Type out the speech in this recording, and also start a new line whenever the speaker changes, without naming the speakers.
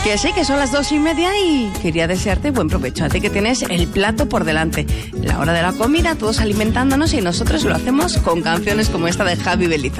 Que sí, que son las 2:30 y quería desearte buen provecho. A ti que tienes el plato por delante. La hora de la comida, todos alimentándonos y nosotros lo hacemos con canciones como esta de Javi Belizo.